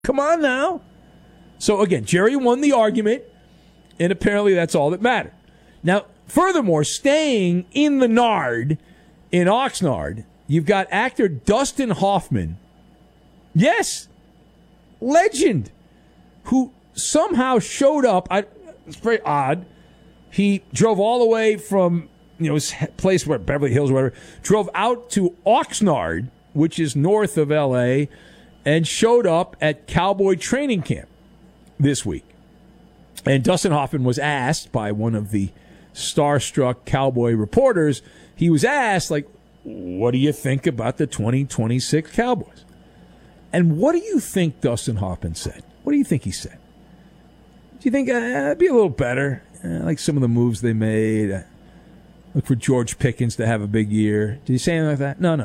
Come on now. So, again, Jerry won the argument, and apparently that's all that mattered. Now, furthermore, staying in the Nard, in Oxnard, you've got actor Dustin Hoffman. Yes, legend, who somehow showed up. It's very odd. He drove all the way from his place, where Beverly Hills or whatever, drove out to Oxnard, which is north of L.A., and showed up at Cowboy training camp this week. And Dustin Hoffman was asked by one of the starstruck Cowboy reporters, he was asked, like, what do you think about the 2026 Cowboys? And what do you think Dustin Hoffman said? What do you think he said? Do you think it'd be a little better? Like some of the moves they made. Look for George Pickens to have a big year. Did he say anything like that? No.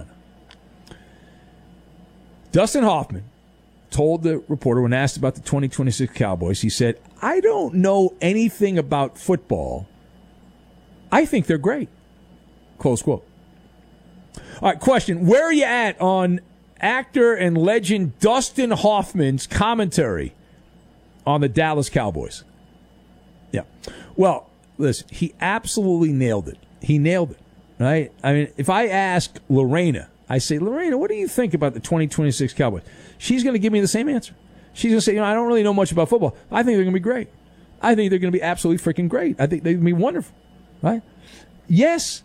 Dustin Hoffman told the reporter when asked about the 2026 Cowboys, he said, I don't know anything about football. I think they're great. Close quote. All right, question. Where are you at on actor and legend Dustin Hoffman's commentary on the Dallas Cowboys? Yeah. Well, listen, he absolutely nailed it. He nailed it, right? I mean, if I ask Lorena, I say, Lorena, what do you think about the 2026 Cowboys? She's going to give me the same answer. She's going to say, I don't really know much about football. I think they're going to be great. I think they're going to be absolutely freaking great. I think they're going to be wonderful, right? Yes,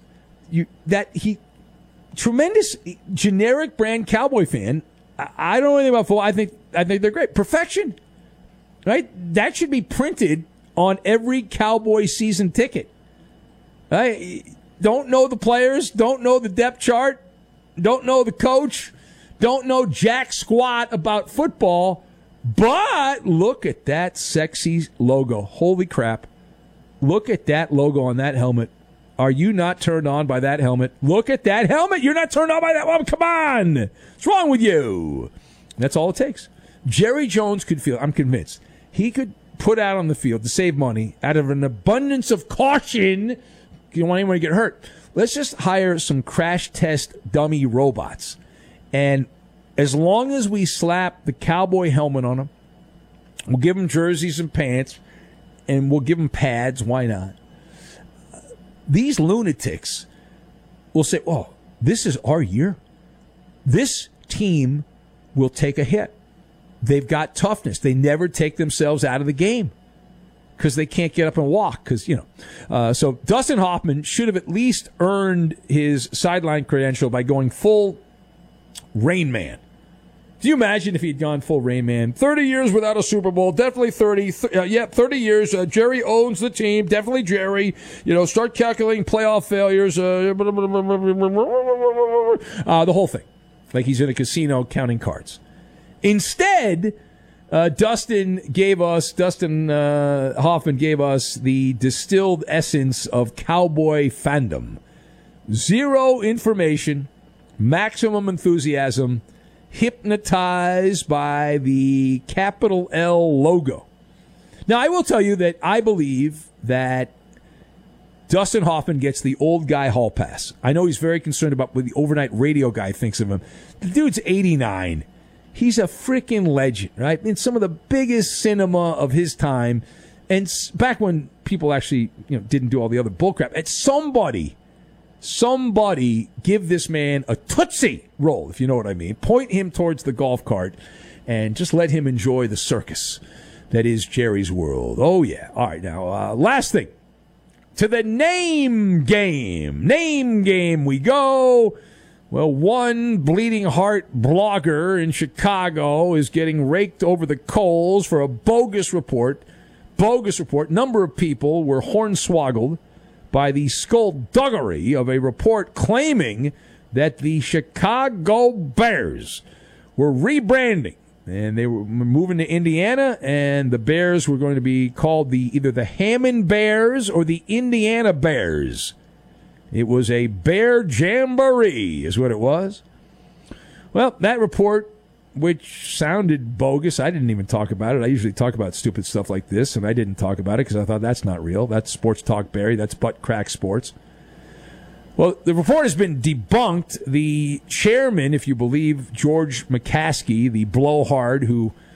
tremendous generic brand Cowboy fan. I don't know anything about football. I think they're great. Perfection, right? That should be printed on every Cowboy season ticket. Right? Don't know the players, don't know the depth chart, don't know the coach, don't know jack squat about football, but look at that sexy logo. Holy crap. Look at that logo on that helmet. Are you not turned on by that helmet? Look at that helmet. You're not turned on by that one. Come on. What's wrong with you? That's all it takes. Jerry Jones could feel, I'm convinced, he could put out on the field to save money out of an abundance of caution. You don't want anyone to get hurt. Let's just hire some crash test dummy robots. And as long as we slap the Cowboy helmet on them, we'll give them jerseys and pants, and we'll give them pads. Why not? These lunatics will say, oh, this is our year. This team will take a hit. They've got toughness. They never take themselves out of the game because they can't get up and walk. So Dustin Hoffman should have at least earned his sideline credential by going full Rain Man. Do you imagine if he'd gone full Rain Man? 30 years without a Super Bowl. Definitely 30. 30 years. Jerry owns the team. Definitely Jerry. Start calculating playoff failures. The whole thing. Like he's in a casino counting cards. Instead, Dustin Hoffman gave us the distilled essence of Cowboy fandom. Zero information, maximum enthusiasm, hypnotized by the capital L logo. Now, I will tell you that I believe that Dustin Hoffman gets the old guy hall pass. I know he's very concerned about what the overnight radio guy thinks of him. The dude's 89. He's a freaking legend, right? In some of the biggest cinema of his time. And back when people actually didn't do all the other bullcrap. And somebody give this man a Tootsie Roll, if you know what I mean. Point him towards the golf cart and just let him enjoy the circus that is Jerry's World. Oh, yeah. All right, now, last thing. To the name game. Name game we go. Well, one bleeding heart blogger in Chicago is getting raked over the coals for a bogus report. Number of people were hornswoggled by the skullduggery of a report claiming that the Chicago Bears were rebranding. And they were moving to Indiana, and the Bears were going to be called either the Hammond Bears or the Indiana Bears. It was a bear jamboree, is what it was. Well, that report, which sounded bogus, I didn't even talk about it. I usually talk about stupid stuff like this, and I didn't talk about it because I thought that's not real. That's Sports Talk Barry. That's butt crack sports. Well, the report has been debunked. The chairman, if you believe George McCaskey, the blowhard who